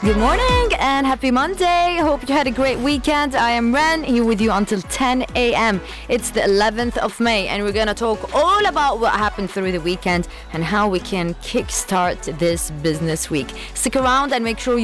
Good morning and happy Monday. Hope you had a great weekend. I am Ren, here with you until 10 a.m. It's the 11th of May and we're going to talk all about what happened through the weekend and how we can kickstart this business week. Stick around and make sure